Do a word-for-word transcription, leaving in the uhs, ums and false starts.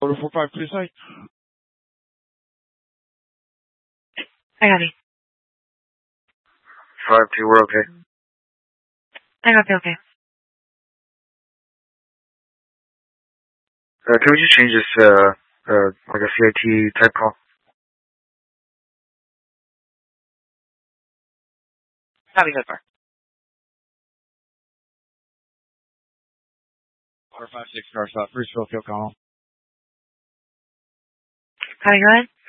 Order four five, please, site. I got it. five two, we're okay. I got the okay. Uh, can we just change this, uh, uh, like a C I T type call? Copy so far. Order five six, car stop, Bruceville, Kill Connell. Copy, go ahead.